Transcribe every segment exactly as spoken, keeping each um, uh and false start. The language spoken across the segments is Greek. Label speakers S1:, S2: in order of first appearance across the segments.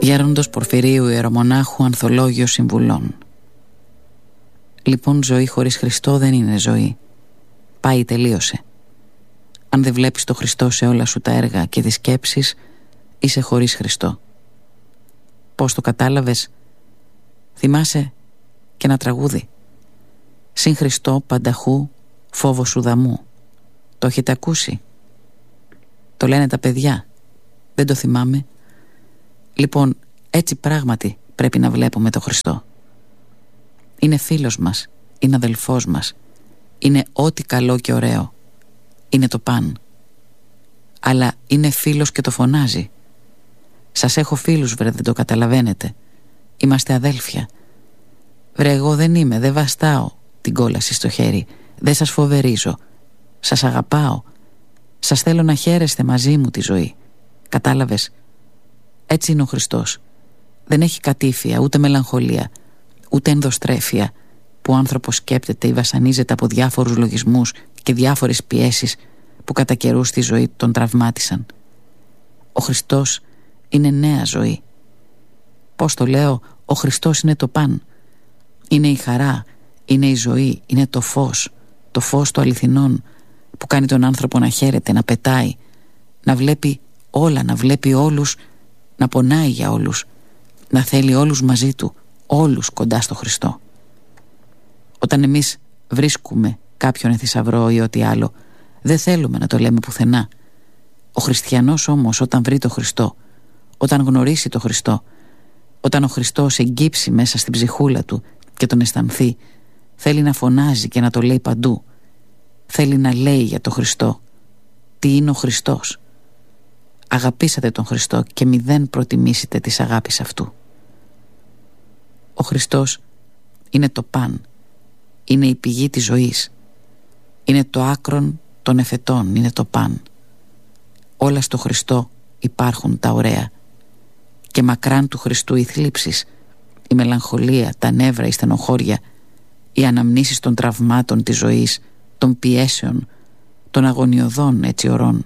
S1: Γέροντος Πορφυρίου Ιερομονάχου, Ανθολόγιο Συμβουλών. Λοιπόν, ζωή χωρίς Χριστό δεν είναι ζωή. Πάει, τελείωσε. Αν δεν βλέπεις το Χριστό σε όλα σου τα έργα και τις σκέψεις, είσαι χωρίς Χριστό. Πώς το κατάλαβες? Θυμάσαι και ένα τραγούδι. Συν Χριστό πανταχού φόβο σου δαμού. Το έχετε ακούσει? Το λένε τα παιδιά. Δεν το θυμάμαι. Λοιπόν, έτσι πράγματι πρέπει να βλέπουμε το Χριστό. Είναι φίλος μας, είναι αδελφός μας, είναι ό,τι καλό και ωραίο, είναι το παν. Αλλά είναι φίλος και το φωνάζει. Σας έχω φίλους, βρε, δεν το καταλαβαίνετε? Είμαστε αδέλφια. Βρε, εγώ δεν είμαι, δεν βαστάω την κόλαση στο χέρι, δεν σας φοβερίζω, σας αγαπάω, σας θέλω να χαίρεστε μαζί μου τη ζωή. Κατάλαβες? Έτσι είναι ο Χριστός. Δεν έχει κατήφια, ούτε μελαγχολία, ούτε ενδοστρέφεια που ο άνθρωπος σκέπτεται ή βασανίζεται από διάφορους λογισμούς και διάφορες πιέσεις που κατά καιρούς στη ζωή τον τραυμάτισαν. Ο Χριστός είναι νέα ζωή. Πώς το λέω? Ο Χριστός είναι το παν. Είναι η χαρά, είναι η ζωή, είναι το φως, το φως του αληθινών που κάνει τον άνθρωπο να χαίρεται, να πετάει, να βλέπει όλα, να βλέπει όλους, να πονάει για όλους, να θέλει όλους μαζί του, όλους κοντά στο Χριστό. Όταν εμείς βρίσκουμε κάποιον θησαυρό ή ό,τι άλλο, δεν θέλουμε να το λέμε πουθενά. Ο χριστιανός όμως, όταν βρει το Χριστό, όταν γνωρίσει το Χριστό, όταν ο Χριστός εγκύψει μέσα στην ψυχούλα του και τον αισθανθεί, θέλει να φωνάζει και να το λέει παντού. Θέλει να λέει για το Χριστό. Τι είναι ο Χριστός? Αγαπήσατε τον Χριστό και μηδέν προτιμήσετε της αγάπης αυτού. Ο Χριστός είναι το παν, είναι η πηγή της ζωής, είναι το άκρον των εφετών, είναι το παν. Όλα στο Χριστό υπάρχουν τα ωραία και μακράν του Χριστού οι θλίψεις, η μελαγχολία, τα νεύρα, η στενοχώρια, οι αναμνήσεις των τραυμάτων της ζωής, των πιέσεων, των αγωνιωδών έτσι ωρών.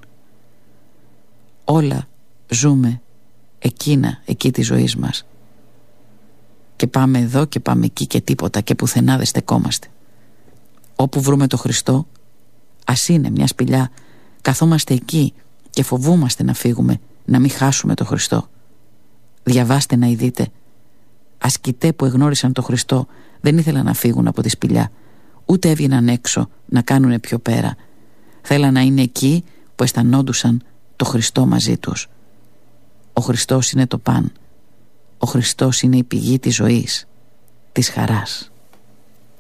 S1: Όλα ζούμε εκείνα, εκεί της ζωής μας. Και πάμε εδώ και πάμε εκεί και τίποτα και πουθενά δεν στεκόμαστε. Όπου βρούμε το Χριστό, ας είναι μια σπηλιά, καθόμαστε εκεί και φοβούμαστε να φύγουμε, να μην χάσουμε το Χριστό. Διαβάστε να ειδείτε. Ασκητέ που εγνώρισαν το Χριστό δεν ήθελαν να φύγουν από τη σπηλιά, ούτε έβγαιναν έξω να κάνουνε πιο πέρα. Θέλαν να είναι εκεί που αισθανόντουσαν το Χριστό μαζί τους. Ο Χριστός είναι το παν. Ο Χριστός είναι η πηγή της ζωής, της χαράς.